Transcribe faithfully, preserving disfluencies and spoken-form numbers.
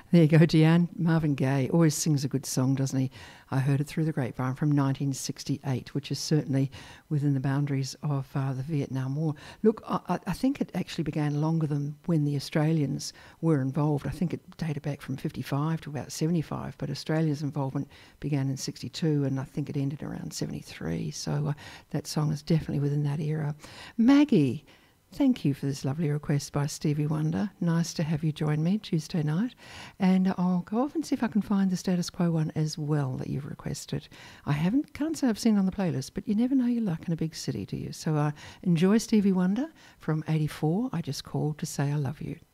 There you go, Deanne. Marvin Gaye always sings a good song, doesn't he? I heard it through the grapevine from nineteen sixty-eight, which is certainly within the boundaries of uh, the Vietnam War. Look, I, I think it actually began longer than when the Australians were involved. I think it dated back from fifty-five to about seventy-five, but Australia's involvement began in sixty-two, and I think it ended around seventy-three. So uh, that song is definitely within that era. Maggie, thank you for this lovely request by Stevie Wonder. Nice to have you join me Tuesday night. And I'll go off and see if I can find the Status Quo one as well that you've requested. I haven't, can't say I've seen it on the playlist, but you never know your luck in a big city, do you? So uh, enjoy Stevie Wonder from eighty-four. I Just Called to Say I Love You.